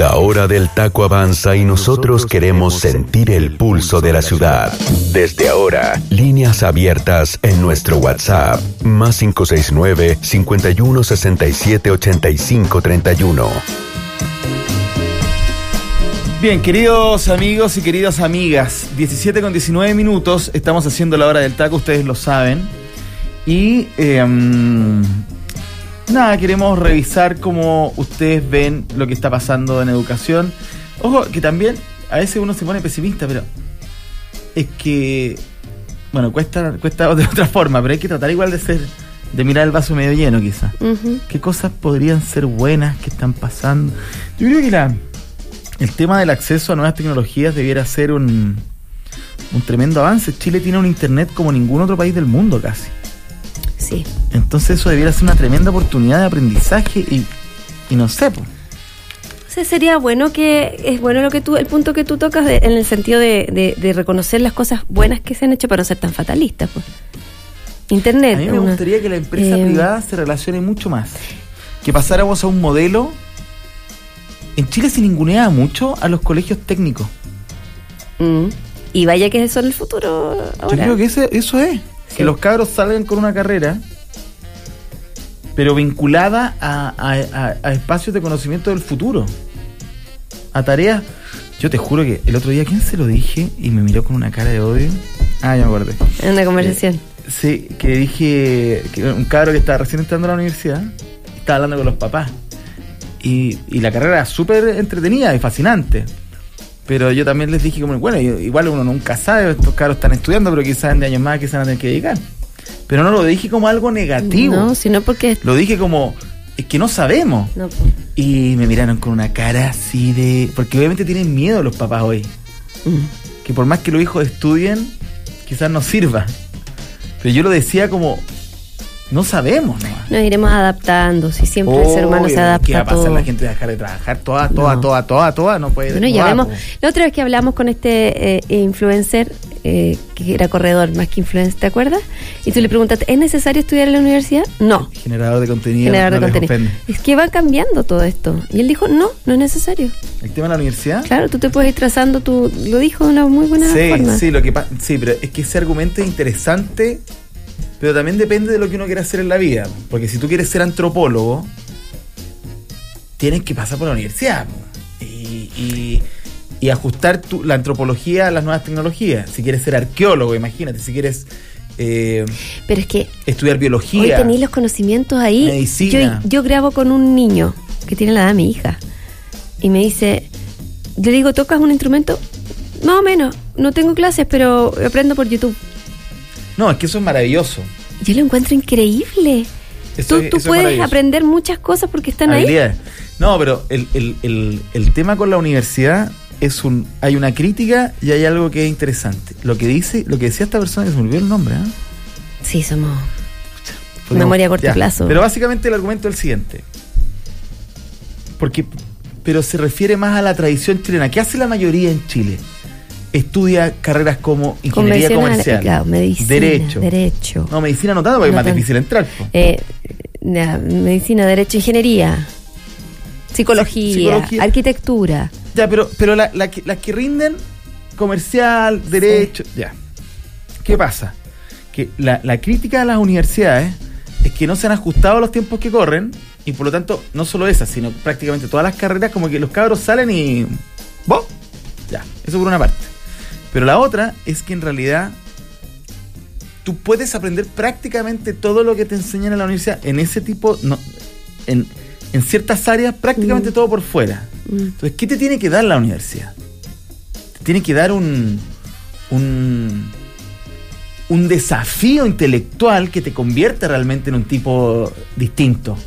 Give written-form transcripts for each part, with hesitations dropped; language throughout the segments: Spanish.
La hora del taco avanza y nosotros queremos sentir el pulso de la ciudad. Desde ahora, líneas abiertas en nuestro WhatsApp, más 569-5167-8531. Bien, queridos amigos y queridas amigas, 17:19, estamos haciendo la hora del taco, ustedes lo saben. Y queremos revisar cómo ustedes ven lo que está pasando en educación. Ojo, que también a veces uno se pone pesimista, pero es que, bueno, cuesta de otra forma, pero hay que tratar igual de mirar el vaso medio lleno, quizás. Uh-huh. ¿Qué cosas podrían ser buenas que están pasando? Yo creo que el tema del acceso a nuevas tecnologías debiera ser un tremendo avance. Chile tiene un internet como ningún otro país del mundo casi. Sí. Entonces eso debiera ser una tremenda oportunidad de aprendizaje y no sé, pues. O sea, sería bueno el punto que tú tocas en el sentido de reconocer las cosas buenas que se han hecho para no ser tan fatalistas, pues. Internet. A mí me gustaría que la empresa privada se relacione mucho más. Que pasáramos a un modelo. En Chile se ninguneaba mucho a los colegios técnicos. Y vaya que eso es el futuro ahora. Yo creo que eso es. Sí. Que los cabros salgan con una carrera, pero vinculada a espacios de conocimiento del futuro. A tareas. Yo te juro que el otro día, ¿quién se lo dije? Y me miró con una cara de odio. Ya me acordé. En una conversación. Sí, que dije que un cabro que estaba recién entrando a la universidad estaba hablando con los papás. Y la carrera era súper entretenida y fascinante. Pero yo también les dije como, bueno, igual uno nunca sabe, estos cabros están estudiando, pero quizás en de años más que se van a tener que dedicar. Pero no lo dije como algo negativo. No, sino porque... Lo dije como, es que no sabemos. No. Y me miraron con una cara así de... Porque obviamente tienen miedo los papás hoy. Que por más que los hijos estudien, quizás no sirva. Pero yo lo decía como... No sabemos, ¿no? Nos iremos adaptando, si siempre el ser humano se adapta. ¿Qué va a pasar? Todo. La gente va a dejar de trabajar toda, no puede. Bueno, ya vemos. La otra vez que hablamos con este influencer, que era corredor más que influencer, ¿te acuerdas? Y tú le preguntaste, ¿es necesario estudiar en la universidad? No. Generador de contenido. Es que va cambiando todo esto. Y él dijo, no es necesario. ¿El tema de la universidad? Claro, tú te puedes ir trazando, lo dijo de una muy buena forma. Sí, pero es que ese argumento es interesante. Pero también depende de lo que uno quiera hacer en la vida. Porque si tú quieres ser antropólogo, tienes que pasar por la universidad y ajustar la antropología a las nuevas tecnologías. Si quieres ser arqueólogo, imagínate. Si quieres pero es que estudiar biología, hoy tenéis los conocimientos ahí. Medicina. Yo grabo con un niño que tiene la edad de mi hija. Y me dice, le digo, ¿tocas un instrumento? Más o menos. No tengo clases, pero aprendo por YouTube. No, es que eso es maravilloso. Yo lo encuentro increíble. Tú puedes aprender muchas cosas porque están habilidades. Ahí. No, pero el tema con la universidad hay una crítica y hay algo que es interesante. Lo que decía esta persona, que se me olvidó el nombre, ¿eh? Sí, somos memoria a corto plazo. Pero básicamente el argumento es el siguiente. Pero se refiere más a la tradición chilena. ¿Qué hace la mayoría en Chile? Estudia carreras como ingeniería comercial, claro, medicina, derecho. No, medicina no tanto porque es más difícil entrar. Medicina, derecho, ingeniería, psicología, arquitectura. Ya, pero las que rinden comercial, derecho, ya. ¿Qué pasa? Que la crítica a las universidades es que no se han ajustado a los tiempos que corren y por lo tanto no solo esas, sino prácticamente todas las carreras, como que los cabros salen y... ¿vos? Ya, eso por una parte. Pero la otra es que en realidad tú puedes aprender prácticamente todo lo que te enseñan en la universidad en ese tipo, en ciertas áreas, prácticamente todo por fuera. Entonces, ¿qué te tiene que dar la universidad? Te tiene que dar un desafío intelectual que te convierta realmente en un tipo distinto.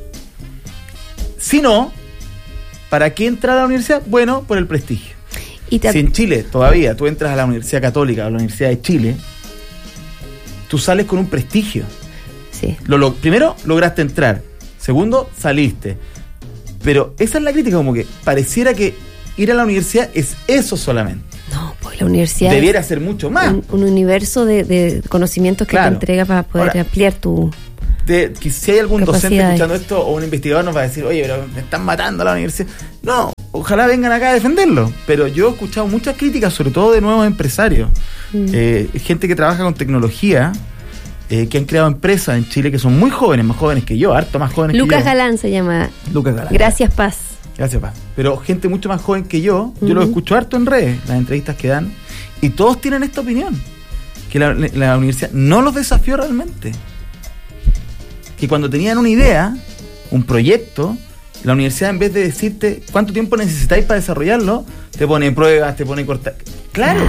Si no, ¿para qué entrar a la universidad? Bueno, por el prestigio. Si en Chile todavía tú entras a la Universidad Católica o a la Universidad de Chile, tú sales con un prestigio. Sí. Primero, lograste entrar. Segundo, saliste. Pero esa es la crítica, como que pareciera que ir a la universidad es eso solamente. No, pues la universidad debiera ser mucho más. Un universo de conocimientos que te entrega para poder ampliar tu... Si hay algún docente escuchando esto o un investigador nos va a decir, oye, pero me están matando a la universidad. No, ojalá vengan acá a defenderlo, pero yo he escuchado muchas críticas, sobre todo de nuevos empresarios, gente que trabaja con tecnología, que han creado empresas en Chile que son muy jóvenes, más jóvenes que yo, harto más jóvenes Lucas que yo. Galán se llama. Lucas Galán. Gracias, Paz. Gracias, Paz. Pero gente mucho más joven que yo lo escucho harto en redes, las entrevistas que dan, y todos tienen esta opinión, que la universidad no los desafió realmente. Que cuando tenían una idea, un proyecto, la universidad, en vez de decirte cuánto tiempo necesitáis para desarrollarlo, te pone pruebas, te pone cortar. ¡Claro!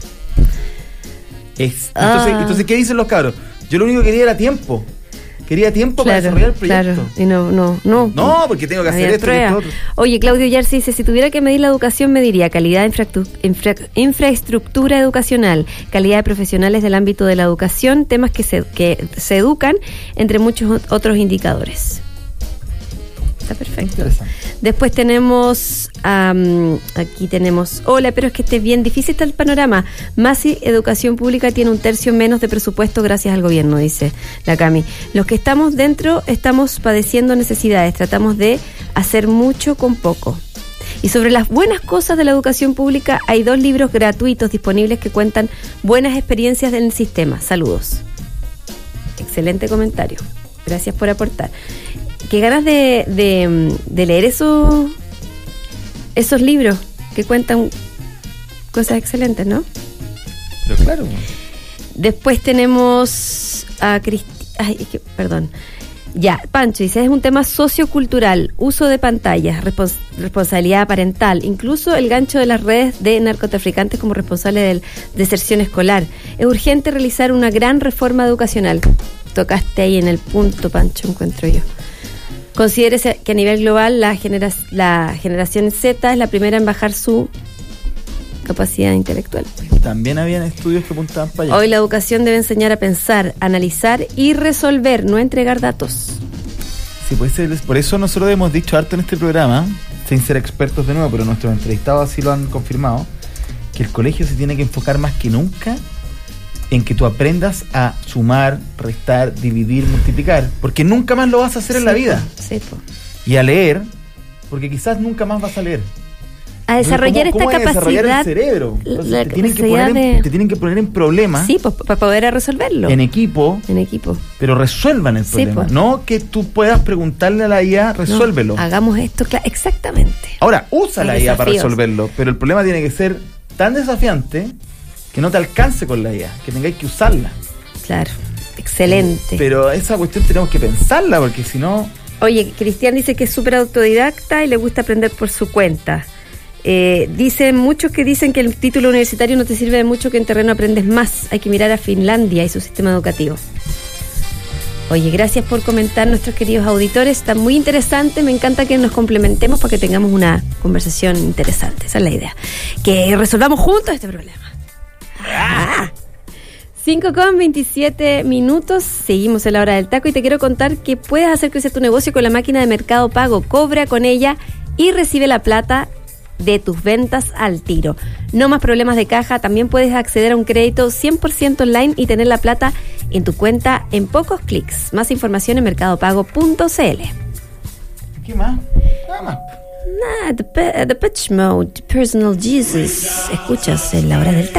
Entonces, ¿qué dicen los cabros? Yo lo único que quería era tiempo. Quería tiempo para desarrollar el proyecto. Claro, y no, porque tengo que hacer esto y esto otro. Oye, Claudio Yarsi dice, si tuviera que medir la educación, mediría calidad de infraestructura educacional, calidad de profesionales del ámbito de la educación, temas que se educan, entre muchos otros indicadores. Está perfecto. Después tenemos, aquí tenemos, hola, pero es que bien difícil está el panorama. Masi Educación Pública tiene 1/3 menos de presupuesto gracias al gobierno, dice la Cami. Los que estamos dentro estamos padeciendo necesidades, tratamos de hacer mucho con poco. Y sobre las buenas cosas de la educación pública, hay 2 libros gratuitos disponibles que cuentan buenas experiencias del sistema. Saludos. Excelente comentario. Gracias por aportar. Qué ganas de leer esos libros que cuentan cosas excelentes, ¿no? Pero claro. Después tenemos a perdón. Ya, Pancho dice, es un tema sociocultural, uso de pantallas, responsabilidad parental, incluso el gancho de las redes de narcotraficantes como responsable de deserción escolar. Es urgente realizar una gran reforma educacional. Tocaste ahí en el punto, Pancho, encuentro yo. Considérese que a nivel global la generación Z es la primera en bajar su capacidad intelectual. También habían estudios que apuntaban para allá. Hoy la educación debe enseñar a pensar, analizar y resolver, no entregar datos. Sí, pues por eso nosotros hemos dicho harto en este programa, sin ser expertos de nuevo, pero nuestros entrevistados así lo han confirmado, que el colegio se tiene que enfocar más que nunca en que tú aprendas a sumar, restar, dividir, multiplicar, porque nunca más lo vas a hacer en la vida. Sí, po. Y a leer, porque quizás nunca más vas a leer. A desarrollar esta capacidad. Desarrollar el cerebro. Entonces, te tienen que poner en problemas. Sí, pues para poder resolverlo. En equipo. Pero resuelvan el problema. Pues. No que tú puedas preguntarle a la IA, resuélvelo. No, hagamos esto, exactamente. Ahora, usa la IA para resolverlo, pero el problema tiene que ser tan desafiante que no te alcance con la IA, que tengáis que usarla. Claro, excelente. Pero esa cuestión tenemos que pensarla, porque si no... Oye, Cristian dice que es súper autodidacta y le gusta aprender por su cuenta. Dicen muchos que dicen que el título universitario no te sirve de mucho, que en terreno aprendes más. Hay que mirar a Finlandia y su sistema educativo. Oye, gracias por comentar, nuestros queridos auditores. Está muy interesante, me encanta que nos complementemos para que tengamos una conversación interesante. Esa es la idea. Que resolvamos juntos este problema. 5:27, seguimos en la hora del taco y te quiero contar que puedes hacer crecer tu negocio con la máquina de Mercado Pago. Cobra con ella y recibe la plata de tus ventas al tiro. No más problemas de caja, también puedes acceder a un crédito 100% online y tener la plata en tu cuenta en pocos clics. Más información en mercadopago.cl. ¿Qué más? Nada más. The Pitch Mode, Personal Jesus. Escuchas en la hora del taco.